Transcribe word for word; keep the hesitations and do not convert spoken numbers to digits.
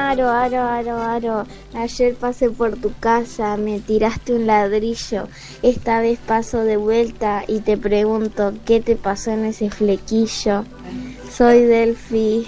aro, aro, aro, aro. Ayer pasé por tu casa, me tiraste un ladrillo. Esta vez paso de vuelta y te pregunto, ¿qué te pasó en ese flequillo? Soy Delphi.